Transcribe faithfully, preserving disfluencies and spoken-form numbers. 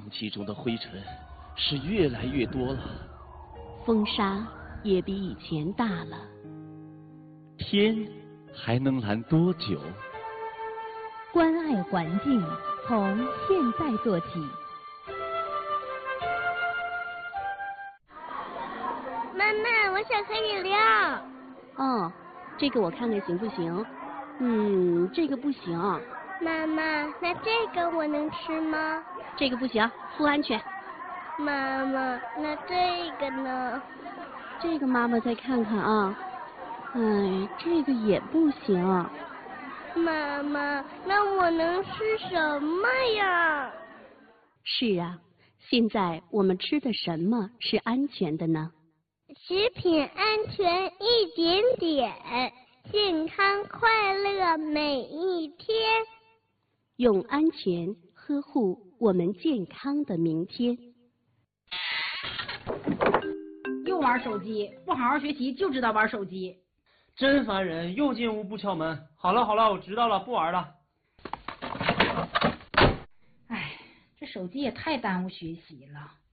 气中的灰尘是越来越多了， 风沙也比以前大了。 天还能蓝多久？ 关爱环境，从现在做起。 妈妈，我想喝饮料。 哦，这个我看看行不行？嗯，这个不行。 妈妈，那这个我能吃吗？ 这个不行，不安全。 妈妈，那这个呢？ 这个妈妈再看看啊。哎，这个也不行。 妈妈，那我能吃什么呀？ 是啊，现在我们吃的什么是安全的呢？ 食品安全一点点，健康快乐每一天。 用安全呵护我们健康的明天。 又玩手机，不好好学习就知道玩手机， 真烦人！又进屋不敲门。好了好了，我知道了，不玩了。 哎，这手机也太耽误学习了。